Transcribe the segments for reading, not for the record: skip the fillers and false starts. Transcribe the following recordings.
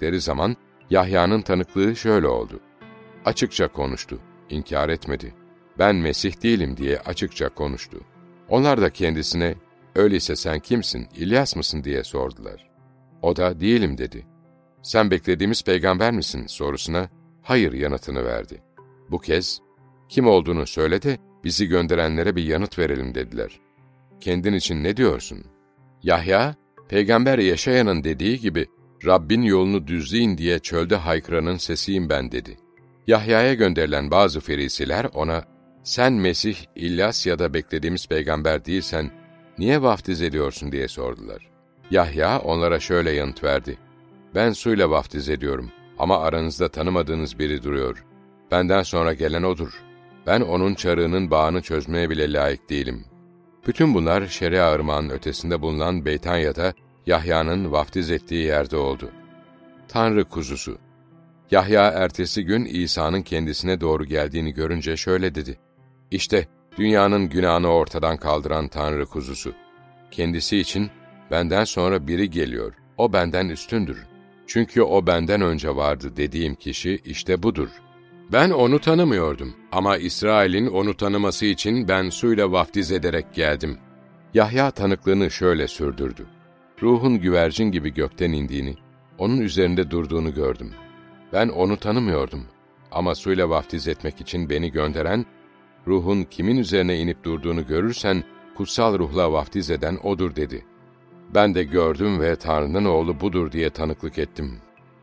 geldikleri zaman Yahya'nın tanıklığı şöyle oldu. Açıkça konuştu, inkar etmedi. Ben Mesih değilim diye açıkça konuştu. Onlar da kendisine, öyleyse sen kimsin, İlyas mısın diye sordular. O da değilim dedi. Sen beklediğimiz peygamber misin sorusuna, hayır yanıtını verdi. Bu kez, kim olduğunu söyle de bizi gönderenlere bir yanıt verelim dediler. Kendin için ne diyorsun? Yahya, Peygamber Yeşaya'nın dediği gibi, Rabbin yolunu düzleyin diye çölde haykıranın sesiyim ben dedi. Yahya'ya gönderilen bazı ferisiler ona, sen Mesih, İlyas ya da beklediğimiz peygamber değilsen, niye vaftiz ediyorsun diye sordular. Yahya onlara şöyle yanıt verdi. Ben suyla vaftiz ediyorum ama aranızda tanımadığınız biri duruyor. Benden sonra gelen odur. Ben onun çarığının bağını çözmeye bile layık değilim. Bütün bunlar Şeria ırmağının ötesinde bulunan Beytanya'da Yahya'nın vaftiz ettiği yerde oldu. Tanrı kuzusu. Yahya ertesi gün İsa'nın kendisine doğru geldiğini görünce şöyle dedi. İşte dünyanın günahını ortadan kaldıran Tanrı kuzusu. Kendisi için benden sonra biri geliyor. O benden üstündür. Çünkü o benden önce vardı dediğim kişi işte budur. Ben onu tanımıyordum ama İsrail'in onu tanıması için ben suyla vaftiz ederek geldim. Yahya tanıklığını şöyle sürdürdü. Ruhun güvercin gibi gökten indiğini, onun üzerinde durduğunu gördüm. Ben onu tanımıyordum ama suyla vaftiz etmek için beni gönderen, ruhun kimin üzerine inip durduğunu görürsen, kutsal ruhla vaftiz eden odur dedi. Ben de gördüm ve Tanrı'nın oğlu budur diye tanıklık ettim.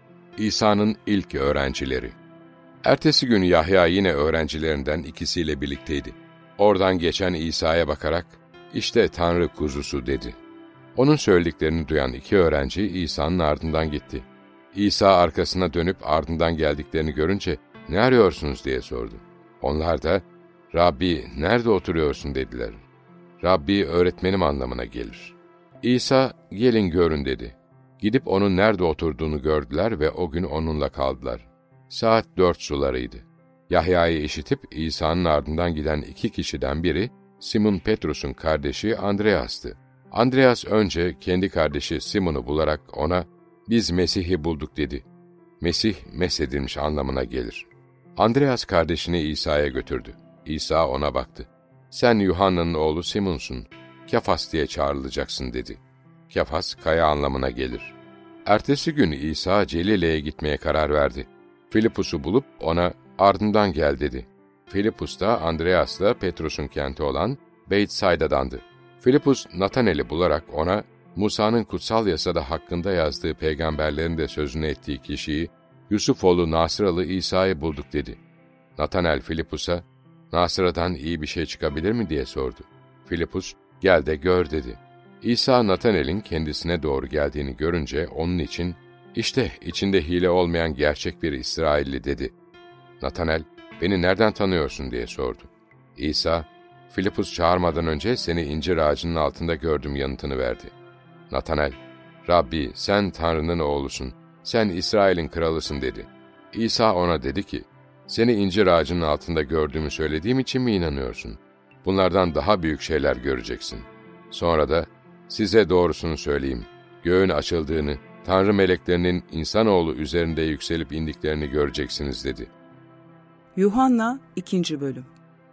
İsa'nın ilk öğrencileri. Ertesi gün Yahya yine öğrencilerinden ikisiyle birlikteydi. Oradan geçen İsa'ya bakarak, işte Tanrı kuzusu dedi. Onun söylediklerini duyan iki öğrenci İsa'nın ardından gitti. İsa arkasına dönüp ardından geldiklerini görünce, ne arıyorsunuz diye sordu. Onlar da, Rabbi nerede oturuyorsun dediler. Rabbi öğretmenim anlamına gelir. İsa, gelin görün dedi. Gidip onun nerede oturduğunu gördüler ve o gün onunla kaldılar. Saat 4 sularıydı. Yahya'yı işitip İsa'nın ardından giden iki kişiden biri, Simon Petrus'un kardeşi Andreas'tı. Andreas önce kendi kardeşi Simon'u bularak ona, biz Mesih'i bulduk dedi. Mesih, mesedilmiş anlamına gelir. Andreas kardeşini İsa'ya götürdü. İsa ona baktı. Sen Yuhanna'nın oğlu Simon'sun, Kefas diye çağrılacaksın dedi. Kefas, kaya anlamına gelir. Ertesi gün İsa Celile'ye gitmeye karar verdi. Filipus'u bulup ona ardından gel dedi. Filipus da Andreas'la Petrus'un kenti olan Beytsayda'dandı. Filipus Natanel'i bularak ona Musa'nın kutsal yasada hakkında yazdığı peygamberlerin de sözünü ettiği kişiyi, Yusufoğlu Nasıralı İsa'yı bulduk dedi. Natanel Filipus'a, Nasıra'dan iyi bir şey çıkabilir mi diye sordu. Filipus, gel de gör dedi. İsa Natanel'in kendisine doğru geldiğini görünce onun için, işte içinde hile olmayan gerçek bir İsrailli dedi. Natanel, beni nereden tanıyorsun diye sordu. İsa, Filipus çağırmadan önce seni incir ağacının altında gördüm yanıtını verdi. Natanel, Rabbi sen Tanrı'nın oğlusun, sen İsrail'in kralısın dedi. İsa ona dedi ki, seni incir ağacının altında gördüğümü söylediğim için mi inanıyorsun? Bunlardan daha büyük şeyler göreceksin. Sonra da, size doğrusunu söyleyeyim, göğün açıldığını, Tanrı meleklerinin insanoğlu üzerinde yükselip indiklerini göreceksiniz dedi. Yuhanna 2. Bölüm.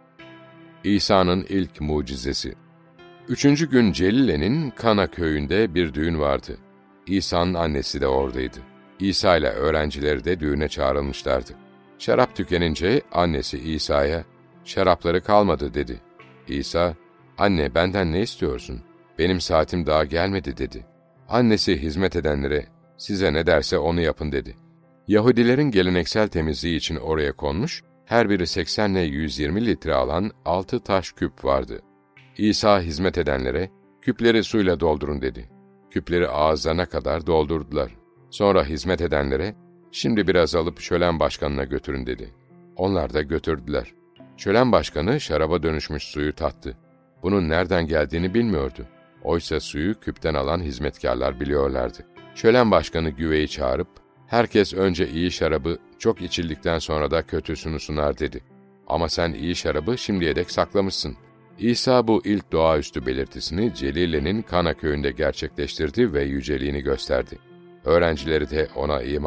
İsa'nın ilk mucizesi. 3. gün Celile'nin Kana köyünde bir düğün vardı. İsa'nın annesi de oradaydı. İsa ile öğrencileri de düğüne çağrılmışlardı. Şarap tükenince annesi İsa'ya, şarapları kalmadı dedi. İsa, anne benden ne istiyorsun? Benim saatim daha gelmedi dedi. Annesi hizmet edenlere, size ne derse onu yapın dedi. Yahudilerin geleneksel temizliği için oraya konmuş, her biri 80 ile 120 litre alan 6 taş küp vardı. İsa hizmet edenlere, küpleri suyla doldurun dedi. Küpleri ağızlarına kadar doldurdular. Sonra hizmet edenlere, şimdi biraz alıp şölen başkanına götürün dedi. Onlar da götürdüler. Şölen başkanı şaraba dönüşmüş suyu tattı. Bunun nereden geldiğini bilmiyordu. Oysa suyu küpten alan hizmetkarlar biliyorlardı. Şölen başkanı güveyi çağırıp, herkes önce iyi şarabı çok içildikten sonra da kötüsünü sunar dedi. Ama sen iyi şarabı şimdiye dek saklamışsın. İsa bu ilk doğaüstü belirtisini Celile'nin Kana köyünde gerçekleştirdi ve yüceliğini gösterdi. Öğrencileri de ona iman